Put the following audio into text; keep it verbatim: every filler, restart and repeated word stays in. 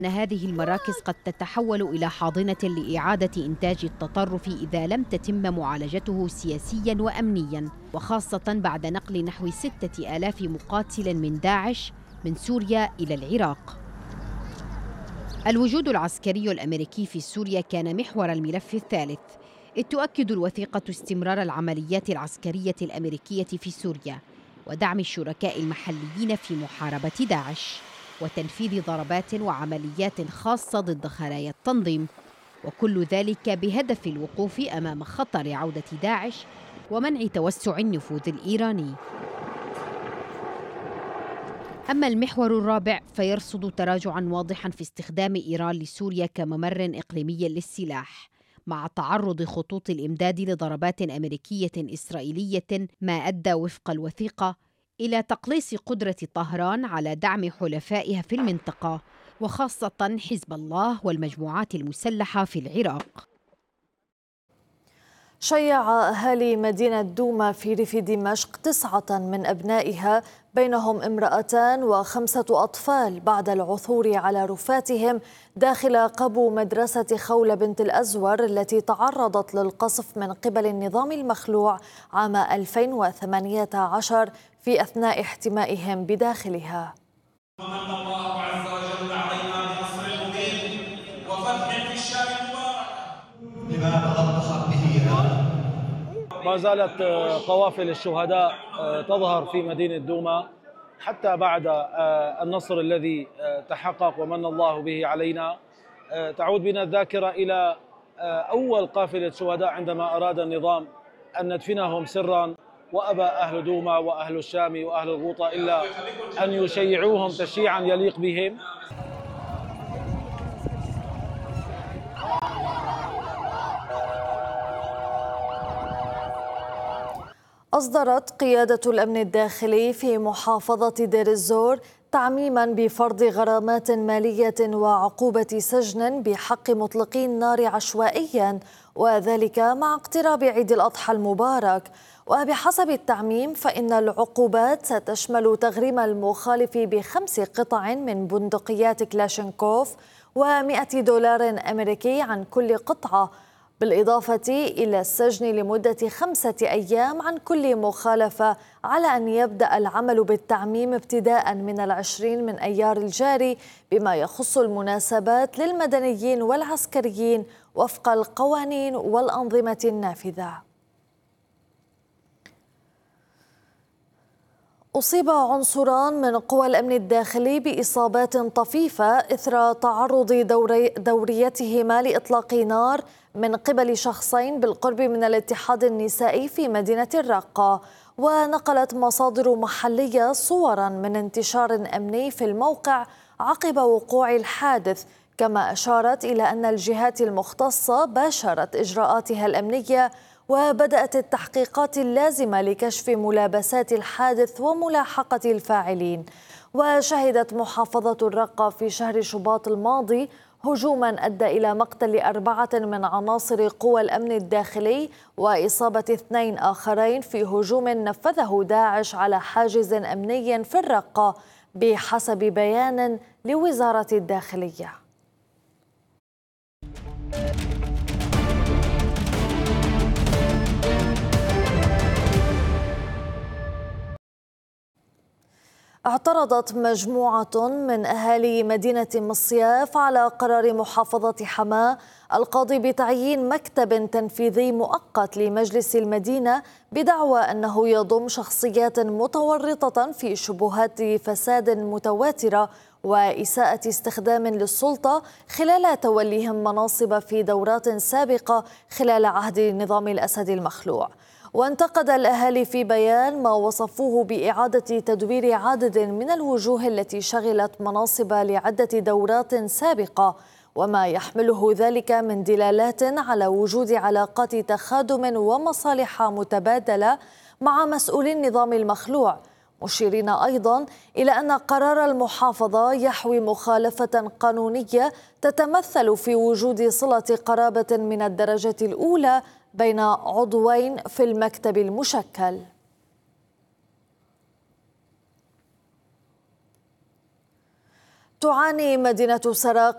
أن هذه المراكز قد تتحول إلى حاضنة لإعادة إنتاج التطرف إذا لم تتم معالجته سياسياً وأمنياً، وخاصة بعد نقل نحو ستة آلاف مقاتل من داعش من سوريا إلى العراق. الوجود العسكري الأمريكي في سوريا كان محور الملف الثالث، إذ تؤكد الوثيقة استمرار العمليات العسكرية الأمريكية في سوريا ودعم الشركاء المحليين في محاربة داعش وتنفيذ ضربات وعمليات خاصة ضد خلايا التنظيم، وكل ذلك بهدف الوقوف أمام خطر عودة داعش ومنع توسع النفوذ الإيراني. أما المحور الرابع فيرصد تراجعاً واضحاً في استخدام إيران لسوريا كممر إقليمي للسلاح، مع تعرض خطوط الإمداد لضربات أمريكية إسرائيلية، ما أدى وفق الوثيقة إلى تقليص قدرة طهران على دعم حلفائها في المنطقة، وخاصة حزب الله والمجموعات المسلحة في العراق. شيع أهالي مدينة دوما في ريف دمشق تسعة من أبنائها بينهم امرأتان وخمسة أطفال بعد العثور على رفاتهم داخل قبو مدرسة خولة بنت الأزور التي تعرضت للقصف من قبل النظام المخلوع عام ألفين وثمانية عشر في أثناء احتمائهم بداخلها. ومن الله عز وجل علينا بنصر مبين وفتح في الشام المبارك. لما تغطى به ما زالت قوافل الشهداء تظهر في مدينة دوما حتى بعد النصر الذي تحقق ومن الله به علينا. تعود بنا الذاكرة إلى أول قافلة شهداء عندما أراد النظام أن ندفنهم سرا، وأبى أهل دوما وأهل الشام وأهل الغوطة إلا أن يشيعوهم تشييعا يليق بهم. أصدرت قيادة الأمن الداخلي في محافظة دير الزور تعميما بفرض غرامات مالية وعقوبة سجن بحق مطلقي النار عشوائيا، وذلك مع اقتراب عيد الأضحى المبارك. وبحسب التعميم فإن العقوبات ستشمل تغريم المخالف بخمس قطع من بندقيات كلاشينكوف ومئة دولار أمريكي عن كل قطعة، بالإضافة إلى السجن لمدة خمسة أيام عن كل مخالفة، على أن يبدأ العمل بالتعميم ابتداء من العشرين من أيار الجاري بما يخص المناسبات للمدنيين والعسكريين وفق القوانين والأنظمة النافذة. أصيب عنصران من قوى الأمن الداخلي بإصابات طفيفة إثر تعرض دوري دوريتهما لإطلاق نار من قبل شخصين بالقرب من الاتحاد النسائي في مدينة الرقة. ونقلت مصادر محلية صورا من انتشار أمني في الموقع عقب وقوع الحادث، كما أشارت إلى أن الجهات المختصة باشرت إجراءاتها الأمنية وبدأت التحقيقات اللازمة لكشف ملابسات الحادث وملاحقة الفاعلين. وشهدت محافظة الرقة في شهر شباط الماضي هجوما أدى إلى مقتل أربعة من عناصر قوى الأمن الداخلي وإصابة اثنين آخرين في هجوم نفذه داعش على حاجز أمني في الرقة بحسب بيان لوزارة الداخلية. اعترضت مجموعة من أهالي مدينة مصياف على قرار محافظة حماة القاضي بتعيين مكتب تنفيذي مؤقت لمجلس المدينة بدعوى أنه يضم شخصيات متورطة في شبهات فساد متواترة وإساءة استخدام للسلطة خلال توليهم مناصب في دورات سابقة خلال عهد نظام الأسد المخلوع. وانتقد الأهالي في بيان ما وصفوه بإعادة تدوير عدد من الوجوه التي شغلت مناصب لعدة دورات سابقة، وما يحمله ذلك من دلالات على وجود علاقات تخادم ومصالح متبادلة مع مسؤولي النظام المخلوع، مشيرين أيضا إلى أن قرار المحافظة يحوي مخالفة قانونية تتمثل في وجود صلة قرابة من الدرجة الأولى بين عضوين في المكتب المشكل. تعاني مدينة سراق